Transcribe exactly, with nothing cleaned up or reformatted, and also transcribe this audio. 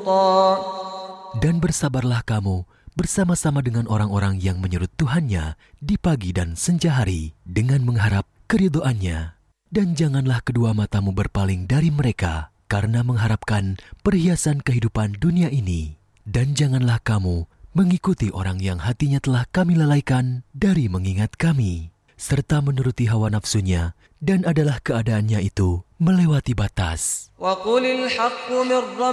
لُوطًا. Dan bersabarlah kamu bersama-sama dengan orang-orang yang menyurut Tuhannya di pagi dan senja hari dengan mengharap keridhoannya. Dan janganlah kedua matamu berpaling dari mereka karena mengharapkan perhiasan kehidupan dunia ini. Dan janganlah kamu mengikuti orang yang hatinya telah kami lalaikan dari mengingat kami, serta menuruti hawa nafsunya, dan adalah keadaannya itu melewati batas. وَقُلِ الْحَقُّ مِنْ